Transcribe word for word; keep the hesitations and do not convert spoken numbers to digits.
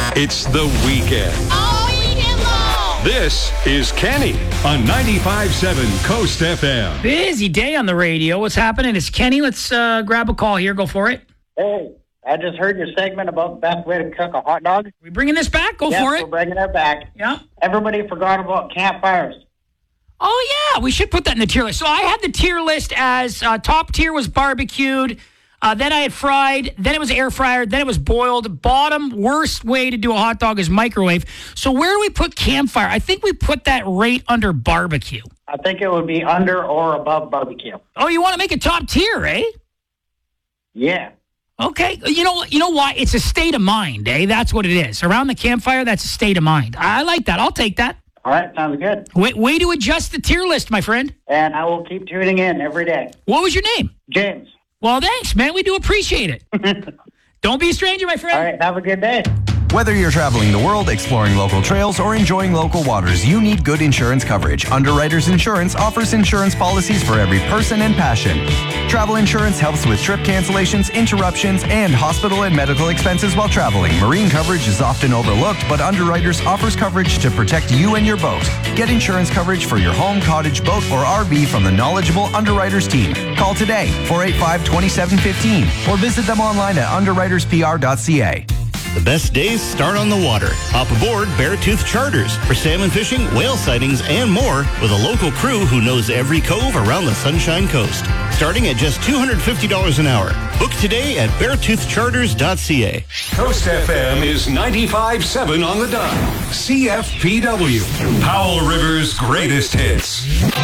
It's the weekend. All weekend long. This is Kenny on ninety-five point seven Coast F M. Busy day on the radio. What's happening? It's Kenny. Let's uh, grab a call here. Go for it. Hey, I just heard your segment about the best way to cook a hot dog. We bringing this back? Go Yes, for we're it. bringing it back. Yeah. Everybody forgot about campfires. Oh, yeah. We should put that in the tier list. So I had the tier list as uh, top tier was barbecued. Uh, then I had fried. Then it was air fryer. Then it was boiled. Bottom worst way to do a hot dog is microwave. So where do we put campfire? I think we put that right under barbecue. I think it would be under or above barbecue. Oh, you want to make it top tier, eh? Yeah. Okay. You know you know why? It's a state of mind, eh? That's what it is. Around the campfire, that's a state of mind. I like that. I'll take that. All right, sounds good. Way, way to adjust the tier list, my friend. And I will keep tuning in every day. What was your name? James. Well, thanks, man. We do appreciate it. Don't be a stranger, my friend. All right, have a good day. Whether you're traveling the world, exploring local trails, or enjoying local waters, you need good insurance coverage. Underwriters Insurance offers insurance policies for every person and passion. Travel insurance helps with trip cancellations, interruptions, and hospital and medical expenses while traveling. Marine coverage is often overlooked, but Underwriters offers coverage to protect you and your boat. Get insurance coverage for your home, cottage, boat, or R V from the knowledgeable Underwriters team. Call today, four eight five, two seven one five, or visit them online at underwriters p r dot c a. The best days start on the water. Hop aboard Beartooth Charters for salmon fishing, whale sightings, and more with a local crew who knows every cove around the Sunshine Coast. Starting at just two hundred fifty dollars an hour. Book today at beartooth charters dot c a. Coast F M is ninety-five point seven on the dial. C F P W, Powell River's greatest hits.